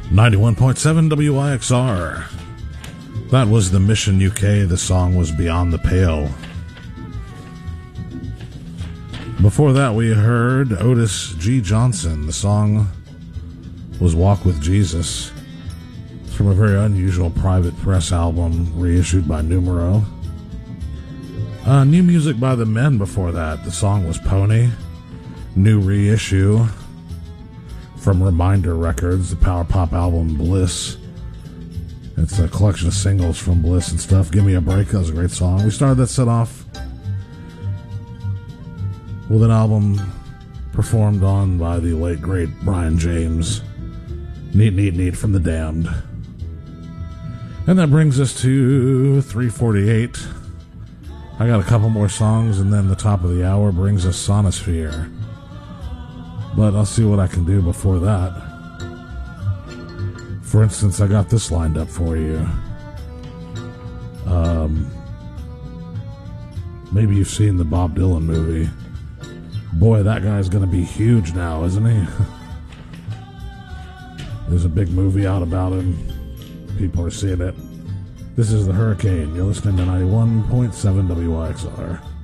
91.7 WIXR. That was the Mission UK. The song was Beyond the Pale. Before that, we heard Otis G. Johnson. The song was Walk with Jesus. It's from a very unusual Private Press album reissued by Numero. New music by The Men before that. The song was Pony. New reissue from Reminder Records, the power pop album Bliss. It's a collection of singles from Bliss and stuff. Give Me a Break, that was a great song. We started that set off with an album performed on by the late great Brian James. Neat, Neat, Neat from The Damned. And that brings us to 3:48. I got a couple more songs, and then the top of the hour brings us Sonosphere. But I'll see what I can do before that. For instance, I got this lined up for you. Maybe you've seen the Bob Dylan movie. Boy, that guy's going to be huge now, isn't he? There's a big movie out about him. People are seeing it. This is The Hurricane. You're listening to 91.7 WIXR.